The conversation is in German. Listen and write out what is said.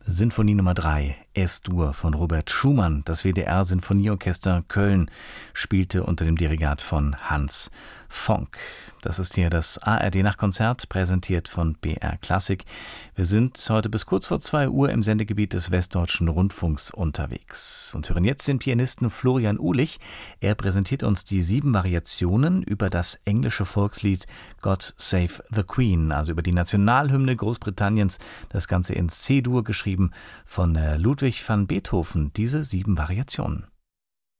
Sinfonie Nummer 3, Es-Dur von Robert Schumann. Das WDR-Sinfonieorchester Köln spielte unter dem Dirigat von Hans Fonck. Das ist hier das ARD-Nachtkonzert, präsentiert von BR Klassik. Wir sind heute bis kurz vor 2 Uhr im Sendegebiet des Westdeutschen Rundfunks unterwegs und hören jetzt den Pianisten Florian Uhlich. Er präsentiert uns die 7 Variationen über das englische Volkslied God Save the Queen, also über die Nationalhymne Großbritanniens, das Ganze in C-Dur geschrieben von Ludwig van Beethoven, diese 7 Variationen.